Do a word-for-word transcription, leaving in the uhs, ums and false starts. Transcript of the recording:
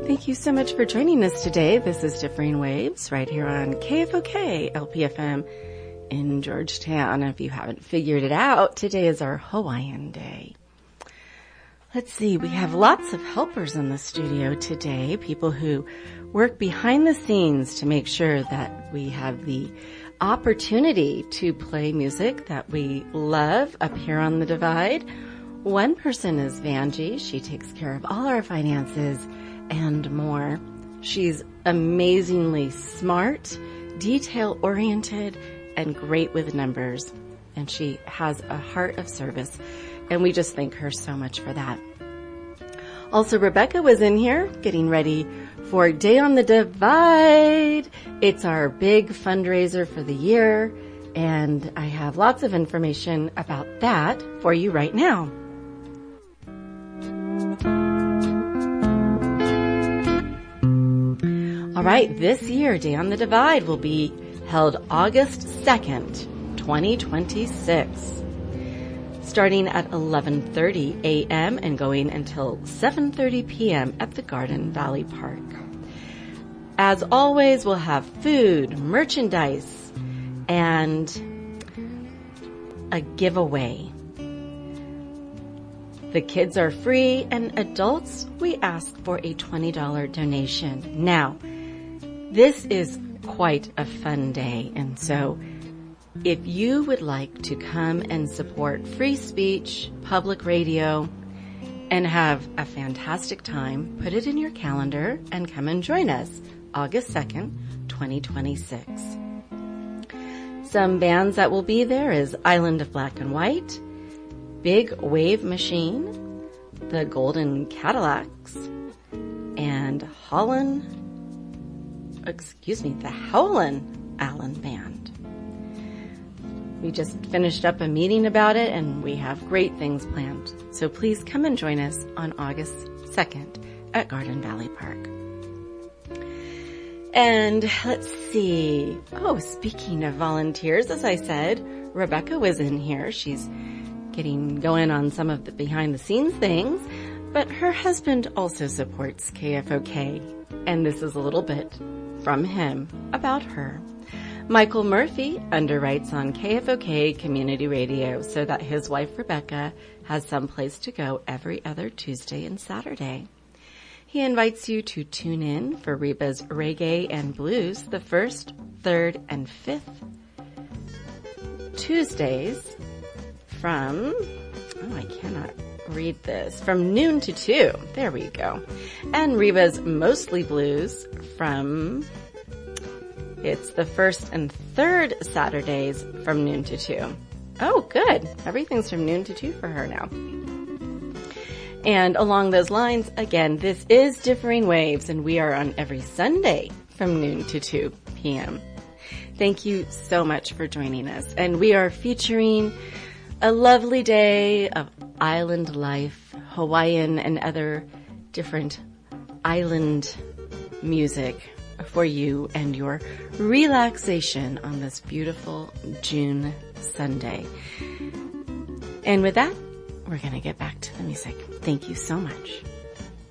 Thank you so much for joining us today. This is Differing Waves right here on K F O K L P F M in Georgetown. If you haven't figured it out, today is our Hawaiian Day. Let's see, we have lots of helpers in the studio today, people who work behind the scenes to make sure that we have the opportunity to play music that we love up here on the Divide. One person is Vanjie. She takes care of all our finances and more. She's amazingly smart, detail-oriented, and great with numbers. And she has a heart of service, and we just thank her so much for that. Also, Rebecca was in here getting ready for Day on the Divide. It's our big fundraiser for the year, and I have lots of information about that for you right now. All right, this year, Day on the Divide will be held August second, twenty twenty-six, starting at eleven thirty a.m. and going until seven thirty p.m. at the Garden Valley Park. As always, we'll have food, merchandise, and a giveaway. The kids are free, and adults, we ask for a twenty dollars donation. Now, this is quite a fun day, and so if you would like to come and support free speech, public radio, and have a fantastic time, put it in your calendar and come and join us August second, twenty twenty-six. Some bands that will be there is Island of Black and White, Big Wave Machine, the Golden Cadillacs, and Holland, excuse me, the Howlin' Allen Band. We just finished up a meeting about it, and we have great things planned. So please come and join us on August second at Garden Valley Park. And let's see. Oh, speaking of volunteers, as I said, Rebecca was in here. She's getting going on some of the behind-the-scenes things, but her husband also supports K F O K, and this is a little bit from him about her. Michael Murphy underwrites on K F O K Community Radio so that his wife Rebecca has someplace to go every other Tuesday and Saturday. He invites you to tune in for Reba's Reggae and Blues the first, third, and fifth Tuesdays from, oh, I cannot read this, from noon to two. There we go. And Reba's Mostly Blues from, it's the first and third Saturdays from noon to two. Oh, good. Everything's from noon to two for her now. And along those lines, again, this is Differing Waves, and we are on every Sunday from noon to two p.m. Thank you so much for joining us. And we are featuring a lovely day of island life, Hawaiian and other different island music for you and your relaxation on this beautiful June Sunday. And with that, we're going to get back to the music. Thank you so much.